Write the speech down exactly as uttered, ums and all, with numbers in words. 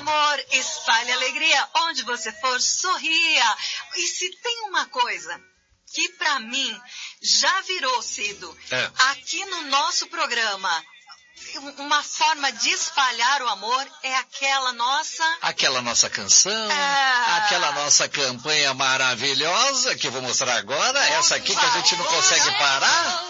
amor, espalhe alegria. Onde você for, sorria. E se tem uma coisa que pra mim já virou, Cido, é. aqui no nosso programa, uma forma de espalhar o amor é aquela nossa... Aquela nossa canção, é... aquela nossa campanha maravilhosa que eu vou mostrar agora, essa aqui que a gente não consegue parar.